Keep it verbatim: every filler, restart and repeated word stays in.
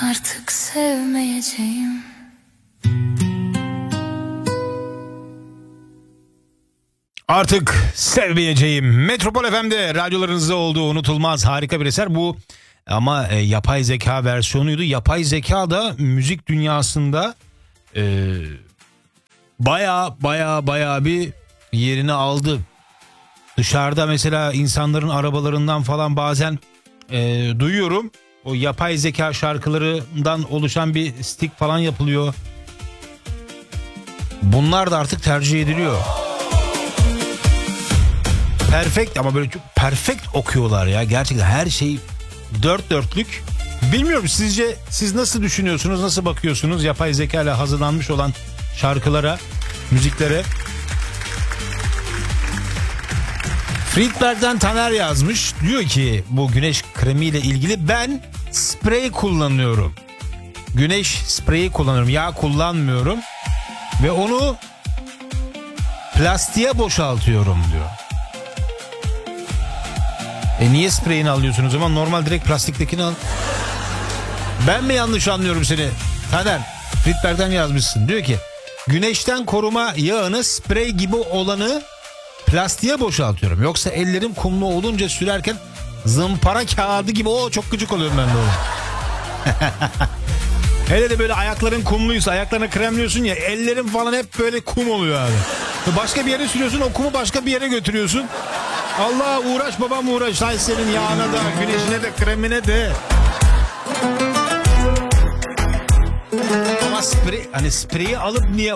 Artık sevmeyeceğim. Artık sevmeyeceğim. Metropol F M'de radyolarınızda olduğu unutulmaz harika bir eser bu. Ama e, yapay zeka versiyonuydu. Yapay zeka da müzik dünyasında e, baya baya baya bir yerini aldı. Dışarıda mesela insanların arabalarından falan bazen e, duyuyorum. O yapay zeka şarkılarından oluşan bir stick falan yapılıyor. Bunlar da artık tercih ediliyor. Perfect ama böyle çok perfect okuyorlar ya. Gerçekten her şey dört dörtlük. Bilmiyorum, sizce siz nasıl düşünüyorsunuz? Nasıl bakıyorsunuz yapay zeka ile hazırlanmış olan şarkılara, müziklere? Friedberg'den Taner yazmış. Diyor ki bu güneş kremiyle ilgili ben sprey kullanıyorum. Güneş spreyi kullanıyorum. Yağ kullanmıyorum. Ve onu plastiğe boşaltıyorum diyor. E niye spreyini alıyorsun o zaman? Normal direkt plastiktekini al. Ben mi yanlış anlıyorum seni? Taner, Friedberg'den yazmışsın. Diyor ki güneşten koruma yağını sprey gibi olanı plastiğe boşaltıyorum. Yoksa ellerim kumlu olunca sürerken zımpara kağıdı gibi o çok gıcık oluyorum ben de onu. Hele de böyle ayakların kumluysa, ayaklarına kremliyorsun ya, ellerin falan hep böyle kum oluyor abi. Başka bir yere sürüyorsun, o kumu başka bir yere götürüyorsun. Allah uğraş babam uğraş. Hay senin yağına da, güneşine de, kremine de. Ama sprey, hani spreyi alıp niye